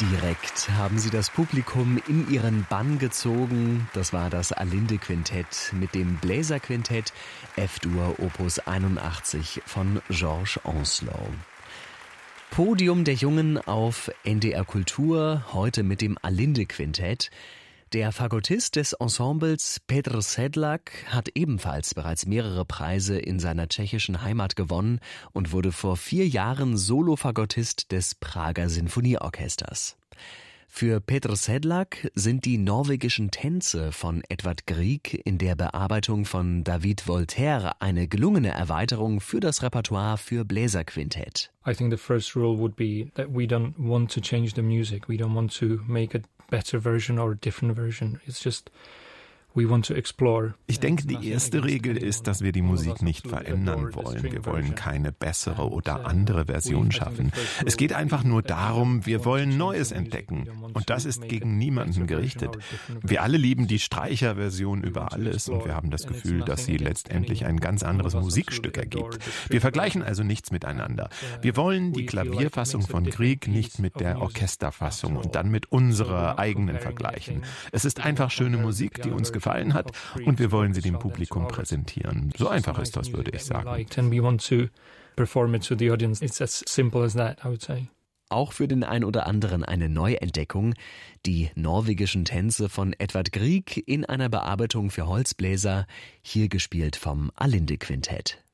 Direkt haben sie das Publikum in ihren Bann gezogen. Das war das Alinde-Quintett mit dem Bläserquintett F-Dur Opus 81 von Georges Ancelot. Podium der Jungen auf NDR Kultur, heute mit dem Alinde-Quintett. Der Fagottist des Ensembles Petr Sedlak hat ebenfalls bereits mehrere Preise in seiner tschechischen Heimat gewonnen und wurde vor 4 Jahren Solofagottist des Prager Sinfonieorchesters. Für Petr Sedlak sind die norwegischen Tänze von Edvard Grieg in der Bearbeitung von David Voltaire eine gelungene Erweiterung für das Repertoire für Bläserquintett. I think the first rule would be that we don't want to change the music. We don't want to make a better version or a different version. It's just we want to explore. Ich denke, die erste Regel ist, dass wir die Musik nicht verändern wollen. Wir wollen keine bessere oder andere Version schaffen. Es geht einfach nur darum, wir wollen Neues entdecken. Und das ist gegen niemanden gerichtet. Wir alle lieben die Streicherversion über alles und wir haben das Gefühl, dass sie letztendlich ein ganz anderes Musikstück ergibt. Wir vergleichen also nichts miteinander. Wir wollen die Klavierfassung von Grieg nicht mit der Orchesterfassung und dann mit unserer eigenen vergleichen. Es ist einfach schöne Musik, die uns gefallen hat und wir wollen sie dem Publikum präsentieren. So einfach ist das, würde ich sagen. Auch für den ein oder anderen eine Neuentdeckung. Die norwegischen Tänze von Edvard Grieg in einer Bearbeitung für Holzbläser, hier gespielt vom Alinde-Quintett.